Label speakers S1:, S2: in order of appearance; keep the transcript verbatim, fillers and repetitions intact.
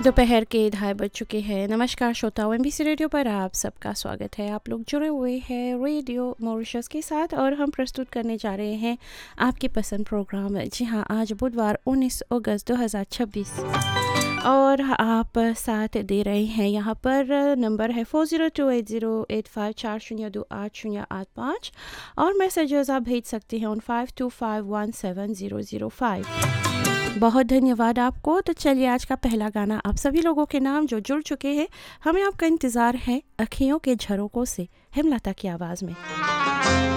S1: दोपहर के ढाई बज चुके हैं। नमस्कार श्रोताओं, एमबीसी रेडियो पर आप सबका स्वागत है। आप लोग जुड़े हुए हैं रेडियो मॉरिशस के साथ और हम प्रस्तुत करने जा रहे हैं आपकी पसंद प्रोग्राम। जी हाँ, आज बुधवार उन्नीस अगस्त दो हज़ार छब्बीस और आप साथ दे रहे हैं। यहाँ पर नंबर है फोर zero two at zero at five चार शून्य दो आठ शून्य आठ पाँच और मैसेजेस आप भेज सकते हैं on five two five one seven zero zero five. बहुत धन्यवाद आपको। तो चलिए, आज का पहला गाना आप सभी लोगों के नाम जो जुड़ चुके हैं, हमें आपका इंतज़ार है अखियों के झरोकों से, हेमलता की आवाज़ में।